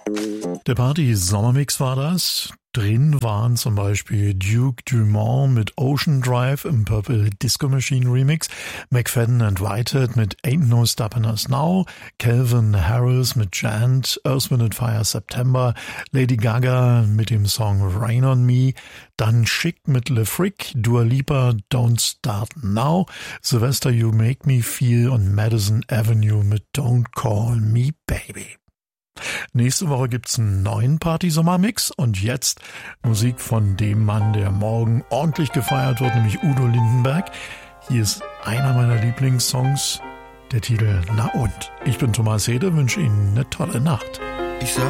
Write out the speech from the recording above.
Der Party-Sommermix war das. Drin waren zum Beispiel Duke Dumont mit Ocean Drive im Purple Disco Machine Remix, McFadden and Whitehead mit Ain't No Stoppin' Us Now, Calvin Harris mit Chant, Earth, Wind & Fire September, Lady Gaga mit dem Song Rain on Me, dann Chic mit Le Frick, Dua Lipa Don't Start Now, Sylvester You Make Me Feel und Madison Avenue mit Don't Call Me Baby. Nächste Woche gibt's einen neuen Party-Sommermix und jetzt Musik von dem Mann, der morgen ordentlich gefeiert wird, nämlich Udo Lindenberg. Hier ist einer meiner Lieblingssongs, der Titel Na und. Ich bin Thomas Hede, wünsche Ihnen eine tolle Nacht.